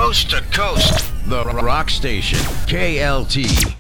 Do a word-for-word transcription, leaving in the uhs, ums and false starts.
Coast to coast. The Rock Station. K L T.